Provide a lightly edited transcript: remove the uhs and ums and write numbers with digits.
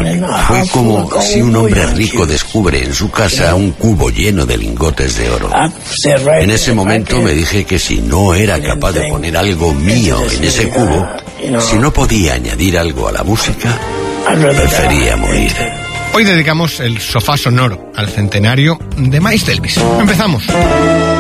Fue como si un hombre rico descubre en su casa un cubo lleno de lingotes de oro. En ese momento me dije que si no era capaz de poner algo mío en ese cubo, si no podía añadir algo a la música, prefería morir. Hoy dedicamos el sofá sonoro al centenario de Miles Davis. Empezamos.